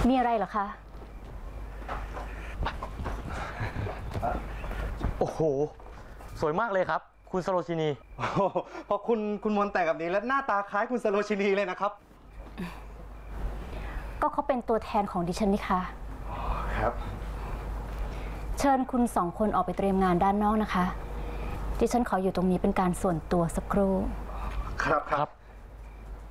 มีอะไรเหรอคะโอ้โหสวยมากเลยครับคุณสโรชินีพอคุณมนแต่งแบบนี้แล้วหน้าตาคล้ายคุณสโรชินีเลยนะครับก็เขาเป็นตัวแทนของดิฉันนี่คะครับเชิญคุณ2 คนออกไปเตรียมงานด้านนอกนะคะดิฉันขออยู่ตรงนี้เป็นการส่วนตัวสักครู่ครับ